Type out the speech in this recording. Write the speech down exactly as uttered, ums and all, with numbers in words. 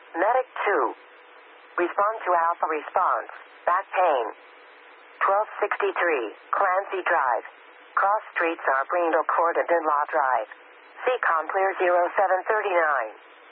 Medic two. Respond to Alpha response. Back pain. twelve sixty-three, Clancy Drive. Cross streets are Brindle Court and Dinlaw Drive. C COM clear zero seven three nine.